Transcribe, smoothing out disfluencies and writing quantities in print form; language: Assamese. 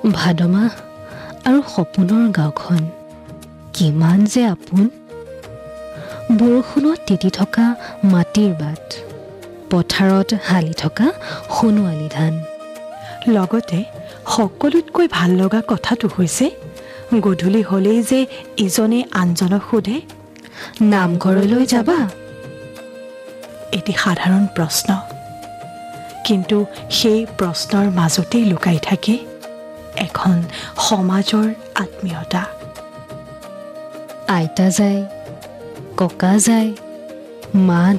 ভাদমাহ আৰু সপোনৰ গাঁওখন কিমান যে আপোন। বৰষুণত তিতি থকা মাটিৰ বাট, পথাৰত হালি থকা সোণোৱালী ধান। লগতে সকলোতকৈ ভাল লগা কথাটো হৈছে গধূলি হ'লেই যে ইজনে আনজনক সোধে, নামঘৰলৈ যাবা? এটি সাধাৰণ প্ৰশ্ন, কিন্তু সেই প্ৰশ্নৰ মাজতেই লুকাই থাকে এখন সমাজৰ আত্মীয়তা। আইতা যায়, ককা যায়, মা